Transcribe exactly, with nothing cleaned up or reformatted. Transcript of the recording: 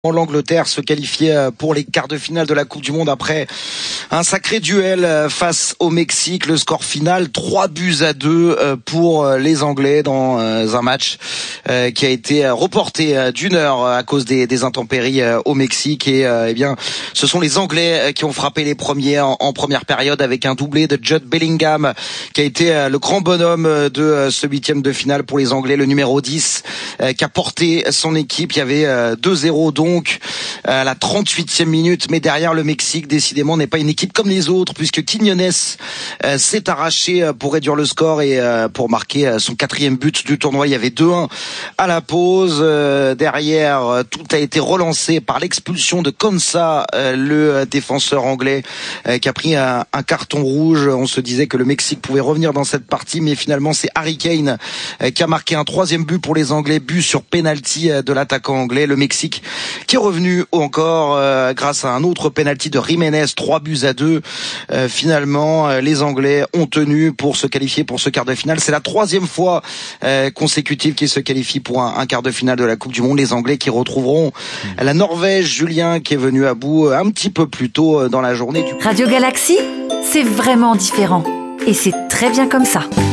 L'Angleterre se qualifiait pour les quarts de finale de la Coupe du Monde après un sacré duel face au Mexique. Le score final, trois buts à deux pour les Anglais dans un match qui a été reporté d'une heure à cause des, des intempéries au Mexique. Et eh bien, ce sont les Anglais qui ont frappé les premiers en, en première période avec un doublé de Jude Bellingham qui a été le grand bonhomme de ce huitième de finale pour les Anglais, le numéro dix qui a porté son équipe. Il y avait deux zéro donc Donc à la trente-huitième minute, mais derrière le Mexique décidément n'est pas une équipe comme les autres puisque Quiñones euh, s'est arraché pour réduire le score et euh, pour marquer euh, son quatrième but du tournoi. Il y avait deux un à la pause. Euh, derrière, euh, tout a été relancé par l'expulsion de Konsa, euh, le défenseur anglais euh, qui a pris un, un carton rouge. On se disait que le Mexique pouvait revenir dans cette partie, mais finalement c'est Harry Kane euh, qui a marqué un troisième but pour les Anglais, but sur penalty euh, de l'attaquant anglais. Le Mexique qui est revenu encore euh, grâce à un autre penalty de Jiménez, trois buts à deux. Euh, finalement, euh, les Anglais ont tenu pour se qualifier pour ce quart de finale. C'est la troisième fois euh, consécutive qu'ils se qualifient pour un, un quart de finale de la Coupe du Monde. Les Anglais qui retrouveront mmh. la Norvège, Julien, qui est venu à bout un petit peu plus tôt dans la journée. Du... Radio Galaxy, c'est vraiment différent. Et c'est très bien comme ça.